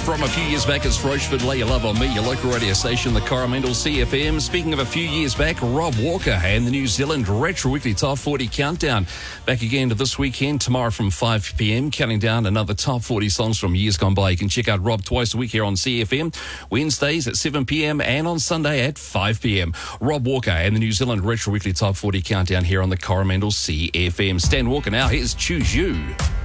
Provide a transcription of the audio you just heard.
From a few years back, it's Rochford, Lay Your Love on Me, your local radio station, the Coromandel CFM. Speaking of a few years back, Rob Walker and the New Zealand Retro Weekly Top 40 Countdown. Back again to this weekend, tomorrow from 5 p.m, counting down another Top 40 songs from years gone by. You can check out Rob twice a week here on CFM, Wednesdays at 7 p.m, and on Sunday at 5 p.m. Rob Walker and the New Zealand Retro Weekly Top 40 Countdown here on the Coromandel CFM. Stan Walker now, here's Choose You.